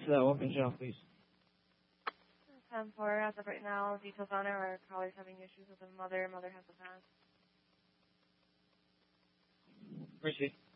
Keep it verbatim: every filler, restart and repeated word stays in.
to that woman, Michelle, please. ten four, as of right now, details on it are caller's having issues with the mother. Mother has a pass. Appreciate it.